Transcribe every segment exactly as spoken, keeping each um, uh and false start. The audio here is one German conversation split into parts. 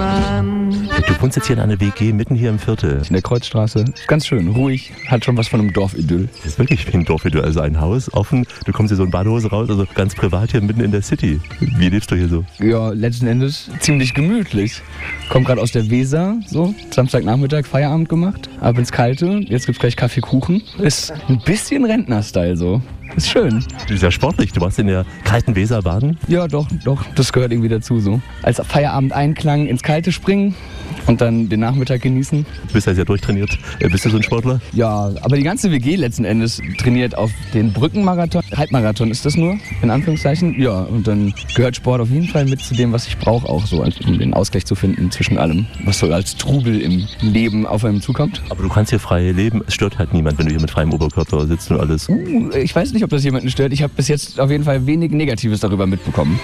Mann. Du wohnst jetzt hier in einer W G mitten hier im Viertel. In der Kreuzstraße. Ganz schön, ruhig. Hat schon was von einem Dorfidyll. Das ist wirklich wie ein Dorfidyll. Also ein Haus, offen. Du kommst hier so in Badehose raus. Also ganz privat hier mitten in der City. Wie lebst du hier so? Ja, letzten Endes ziemlich gemütlich. Komm gerade aus der Weser, so. Samstagnachmittag Feierabend gemacht. Ab ins Kalte. Jetzt gibt's gleich Kaffee, Kuchen. Ist ein bisschen Rentner-Style so. Ist schön. Du bist ja sportlich. Du warst in der kalten Weser baden. Ja, doch, doch. Das gehört irgendwie dazu so. Als Feierabend-Einklang ins Kalte springen und dann den Nachmittag genießen. Du bist ja sehr durchtrainiert. Bist du so ein Sportler? Ja, aber die ganze W G letzten Endes trainiert auf den Brückenmarathon. Halbmarathon ist das nur, in Anführungszeichen. Ja, und dann gehört Sport auf jeden Fall mit zu dem, was ich brauche, auch so, um den Ausgleich zu finden zwischen allem, was so als Trubel im Leben auf einem zukommt. Aber du kannst hier frei leben. Es stört halt niemand, wenn du hier mit freiem Oberkörper sitzt und alles. Uh, ich weiß nicht, ob das jemanden stört. Ich habe bis jetzt auf jeden Fall wenig Negatives darüber mitbekommen.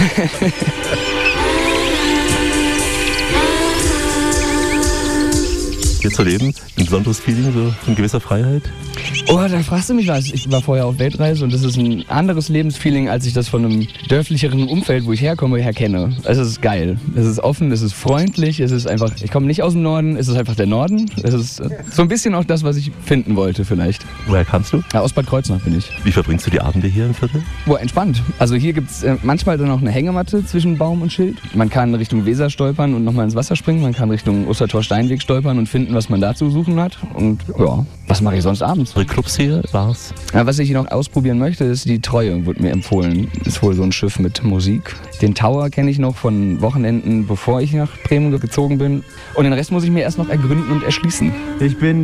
Hier zu leben, ein besonderes Feeling, so von gewisser Freiheit? Oh, da fragst du mich was. Ich war vorher auf Weltreise und das ist ein anderes Lebensfeeling, als ich das von einem dörflicheren Umfeld, wo ich herkomme, her kenne. Es ist geil. Es ist offen, es ist freundlich, es ist einfach, ich komme nicht aus dem Norden, es ist einfach der Norden. Es ist so ein bisschen auch das, was ich finden wollte vielleicht. Woher kamst du? Ja, aus Bad Kreuznach bin ich. Wie verbringst du die Abende hier im Viertel? Boah, entspannt. Also hier gibt's äh, manchmal dann auch eine Hängematte zwischen Baum und Schild. Man kann Richtung Weser stolpern und nochmal ins Wasser springen. Man kann Richtung Ostertor-Steinweg stolpern und finden, was man da zu suchen hat. Und ja, was mache ich sonst abends? Eure Clubs hier, Bars? Ja, was ich hier noch ausprobieren möchte, ist die Treue, wurde mir empfohlen. Ist wohl so ein Schiff mit Musik. Den Tower kenne ich noch von Wochenenden, bevor ich nach Bremen gezogen bin. Und den Rest muss ich mir erst noch ergründen und erschließen. Ich bin